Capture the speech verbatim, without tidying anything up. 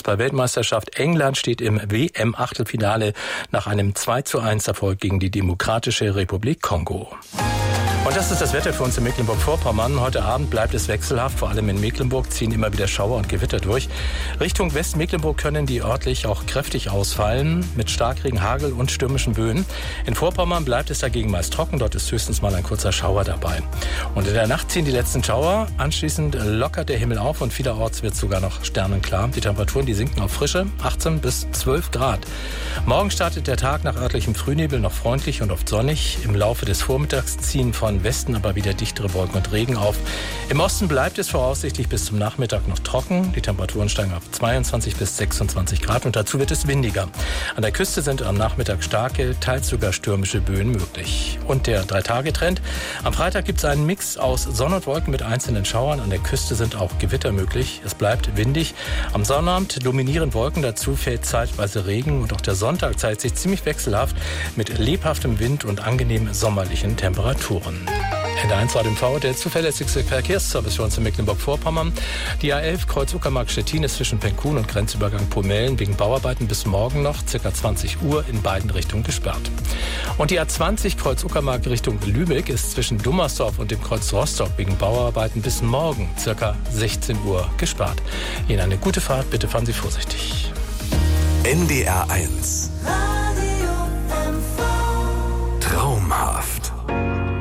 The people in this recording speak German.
Fußball-Weltmeisterschaft. England steht im W M-Achtelfinale nach einem zwei zu eins Erfolg gegen die Demokratische Republik Kongo. Und das ist das Wetter für uns in Mecklenburg-Vorpommern. Heute Abend bleibt es wechselhaft. Vor allem in Mecklenburg ziehen immer wieder Schauer und Gewitter durch. Richtung Westmecklenburg können die örtlich auch kräftig ausfallen mit Starkregen, Hagel und stürmischen Böen. In Vorpommern bleibt es dagegen meist trocken. Dort ist höchstens mal ein kurzer Schauer dabei. Und in der Nacht ziehen die letzten Schauer. Anschließend lockert der Himmel auf und vielerorts wird es sogar noch sternenklar. Die Temperaturen, die sinken auf frische achtzehn bis zwölf Grad. Morgen startet der Tag nach örtlichem Frühnebel noch freundlich und oft sonnig. Im Laufe des Vormittags ziehen von Westen aber wieder dichtere Wolken und Regen auf. Im Osten bleibt es voraussichtlich bis zum Nachmittag noch trocken. Die Temperaturen steigen auf zweiundzwanzig bis sechsundzwanzig Grad und dazu wird es windiger. An der Küste sind am Nachmittag starke, teils sogar stürmische Böen möglich. Und der Drei-Tage-Trend. Am Freitag gibt es einen Mix aus Sonne und Wolken mit einzelnen Schauern. An der Küste sind auch Gewitter möglich. Es bleibt windig. Am Sonnabend dominieren Wolken, dazu fällt zeitweise Regen und auch der Sonntag zeigt sich ziemlich wechselhaft mit lebhaftem Wind und angenehmen sommerlichen Temperaturen. N D eins Radio M V, der zuverlässigste Verkehrsservice für uns in Mecklenburg-Vorpommern. Die A elf Kreuz Uckermark-Stettin ist zwischen Penkun und Grenzübergang Pomellen wegen Bauarbeiten bis morgen noch ca. zwanzig Uhr in beiden Richtungen gesperrt. Und die A zwanzig Kreuz Uckermark Richtung Lübeck ist zwischen Dummersdorf und dem Kreuz Rostock wegen Bauarbeiten bis morgen ca. sechzehn Uhr gesperrt. Ihnen eine gute Fahrt, bitte fahren Sie vorsichtig. N D R eins